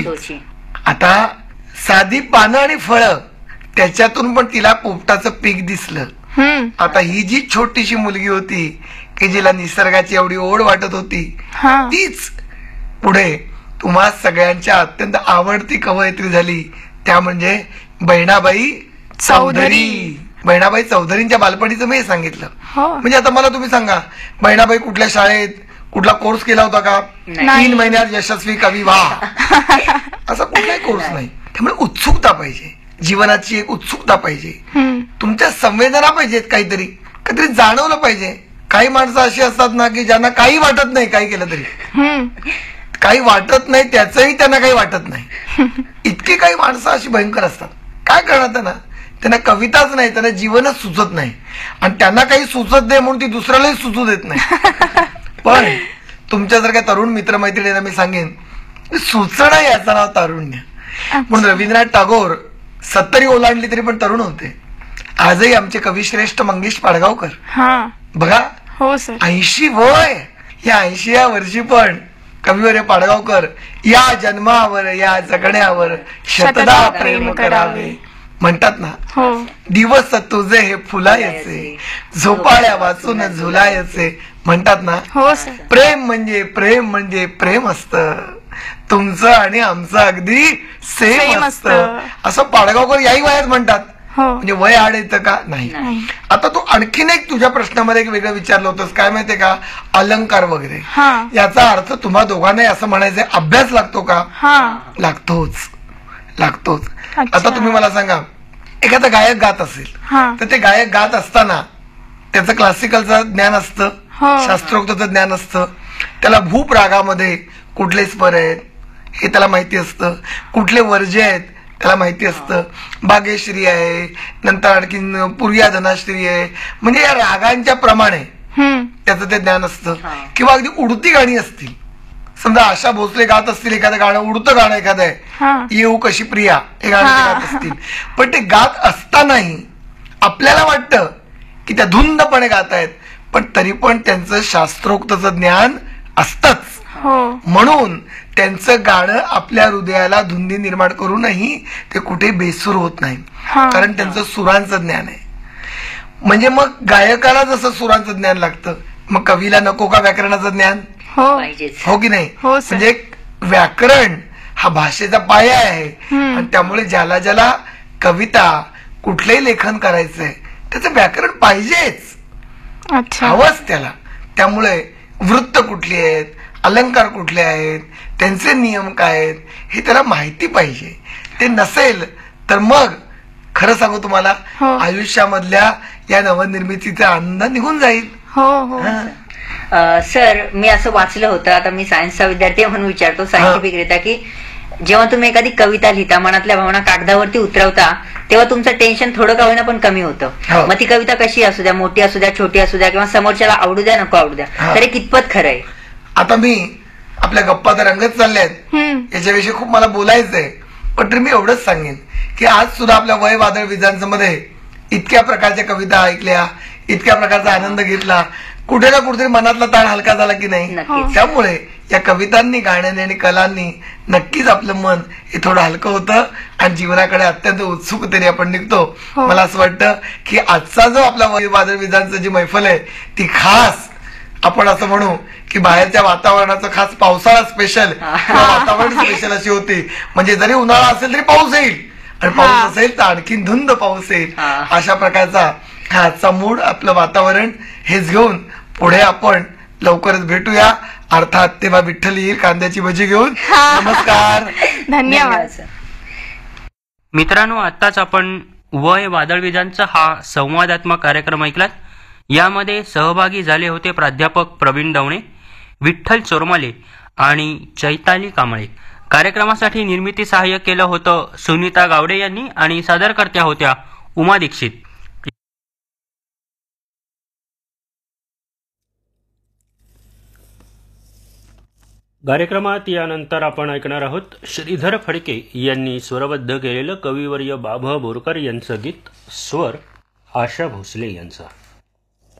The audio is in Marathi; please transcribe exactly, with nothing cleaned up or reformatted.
महत्वाची. आता साधी पानं आणि फळं त्याच्यातून पण तिला पोपटाचं पीक दिसलं. आता ही जी छोटीशी मुलगी होती की जिला निसर्गाची एवढी ओढ वाटत होती, तीच पुढे तुम्हा सगळ्यांच्या अत्यंत आवडती कवयित्री झाली, त्या म्हणजे बहिणाबाई चौधरी. बहिणाबाई चौधरींच्या बालपणीचं मी सांगितलं. म्हणजे आता मला तुम्ही सांगा, बहिणाबाई कुठल्या शाळेत कुठला कोर्स केला होता का? तीन महिन्यात यशस्वी कवी व्हा असा कुठलाही कोर्स नाही. त्यामुळे उत्सुकता पाहिजे, जीवनाची एक उत्सुकता पाहिजे, तुमच्या संवेदना पाहिजेत, काहीतरी काहीतरी जाणवलं पाहिजे. काही माणसं अशी असतात ना की ज्यांना काही वाटत नाही, काही केलं तरी काही वाटत नाही, त्याचंही त्यांना काही वाटत नाही. इतकी काही माणसं अशी भयंकर असतात. काय करणार त्यांना? त्यांना कविताच नाही, त्यांना जीवनच सुचत नाही, आणि त्यांना काही सुचत नाही म्हणून ती दुसऱ्यालाही सुचू देत नाही. पण तुमच्यासारख्या तरुण मित्रमैत्रिणींना मी सांगेन, सुचणं याचं नाव तारुण्य. म्हणून रवींद्रनाथ टागोर सत्तरी ओलांडली तरी पण तरुण होते. आजही आमचे कविश्रेष्ठ मंगेश पाडगावकर बघा, ऐंशी वय, या ऐंशी या वर्षी पण कविवर्य पाडगावकर या जन्मावर या जगण्यावर शतदा प्रेम करावे म्हणतात ना. दिवस तुझे हे फुलायचे, झोपाळ्या वाचून झुलायचे म्हणतात ना. प्रेम म्हणजे प्रेम म्हणजे प्रेम असतं, तुमचं आणि आमचं अगदी सेम असतं असं पाडगावकर याही वयात म्हणतात. म्हणजे वय आड येतं का? नाही. आता तू आणखीन एक तुझ्या प्रश्नामध्ये एक वेगळं विचारलं होतंस, काय माहितीये का, अलंकार वगैरे. याचा अर्थ तुम्हा दोघांनाही असं म्हणायचंय, अभ्यास लागतो का? लागतोच, लागतोच. आता तुम्ही मला सांगा, एखादा गायक गात असेल तर ते गायक गात असताना त्याचं क्लासिकलचं ज्ञान असतं, शास्त्रोक्तचं ज्ञान असतं, त्याला भूप रागामध्ये कुठले स्वर आहेत हे त्याला माहिती असतं, कुठले वर्ज्य आहेत त्याला माहिती असतं, बागेश्री आहे, नंतर आणखीन पुर्या धनाश्री आहे, म्हणजे या रागांच्या प्रमाणे त्याचं ते ज्ञान असतं. किंवा अगदी उडती गाणी असतील, समजा आशा भोसले गात असतील एखादं गाणं, उडतं गाणं एखादं आहे, येऊ कशी प्रिया हे गाणं गात असतील, पण ते गात असतानाही आपल्याला वाटतं की त्या धुंदपणे गात आहेत, पण तरी पण त्यांचं शास्त्रोक्तचं ज्ञान असतंच. म्हणून त्यांचं गाणं आपल्या हृदयाला धुंदी निर्माण करूनही ते कुठे बेसूर होत नाही, कारण त्यांचं सुरांचं ज्ञान आहे. म्हणजे मग गायकाला जसं सुरांचं ज्ञान लागतं, मग कवीला नको का व्याकरणाचं ज्ञान? हो की नाही? म्हणजे व्याकरण हा भाषेचा पाया आहे, आणि त्यामुळे ज्याला ज्याला कविता कुठलंही लेखन करायचंय त्याचं व्याकरण पाहिजेच, हवंच त्याला. त्यामुळे वृत्त कुठली आहेत, अलंकार कुठले आहेत, त्यांचे नियम काय आहेत हे त्याला माहिती पाहिजे. ते नसेल तर मग खरं सांगू तुम्हाला, आयुष्यामधल्या या नवनिर्मितीचा आनंद निघून जाईल. सर, मी असं वाचलं होतं, आता मी सायन्सचा विद्यार्थी म्हणून विचारतो सायंटिफिकरित्या, की जेव्हा तुम्ही एखादी कविता लिहिता, मनातल्या भावना कागदावरती उतरवता, तेव्हा तुमचं टेन्शन थोडं का होईना पण कमी होतं. मग ती कविता कशी असू द्या, मोठी असू द्या, छोटी असू द्या, किंवा समोरच्याला आवडू द्या नको आवडू द्या, तर हे कितपत खरं आहे? आता मी आपल्या गप्पा तर रंगत चालल्यात, याच्याविषयी खूप मला बोलायचंय, पण तरी मी एवढंच सांगेन की आज सुद्धा आपल्या वय वादळ विजांमध्ये इतक्या प्रकारच्या कविता ऐकल्या, इतक्या प्रकारचा आनंद घेतला, कुठे ना कुठेतरी मनातला ताण हलका झाला की नाही? त्यामुळे या कवितांनी, गाण्याने आणि कलांनी नक्कीच आपलं मन हे थोडं हलकं होतं, आणि जीवनाकडे अत्यंत उत्सुकतेने आपण निघतो. मला असं वाटतं की आजचा जो आपला वय वादळ विजांचं जी मैफल आहे ती खास आपण असं म्हणू की बाहेरच्या वातावरणाचं खास पावसाळा स्पेशल वातावरण स्पेशल अशी होती. म्हणजे जरी उन्हाळा असेल तरी पाऊस येईल, आणि पाऊस असेल तर आणखीन धुंद पाऊस येईल, अशा प्रकारचा हा आजचा मूड, आपलं वातावरण हेच घेऊन पुढे आपण लवकरच भेटूया. अर्थात तेव्हा विठ्ठल येईल कांद्याची भजी घेऊन. नमस्कार, धन्यवाद. मित्रांनो, आताच आपण वय वादळविजांचा हा संवादात्मक कार्यक्रम ऐकलात. यामध्ये सहभागी झाले होते प्राध्यापक प्रवीण दवणे, विठ्ठल चोरमाले आणि चैताली कांबळे. कार्यक्रमासाठी निर्मिती सहाय्य केलं होतं सुनीता गावडे यांनी, आणि सादरकर्त्या होत्या उमा दीक्षित. कार्यक्रमात यानंतर आपण ऐकणार आहोत श्रीधर फडके यांनी स्वरबद्ध केलेलं कविवर्य बाभ बोरकर यांचं गीत, स्वर आशा भोसले यांचा.